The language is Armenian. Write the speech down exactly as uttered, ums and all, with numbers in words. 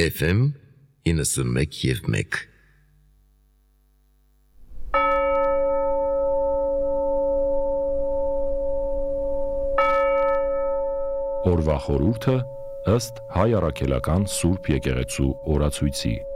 Էֆ Էմ իննսունմեկ և մեկ Օրվա խորհուրդը ըստ Հայ Առաքելական Սուրբ Եկեղեցու օրացույցի։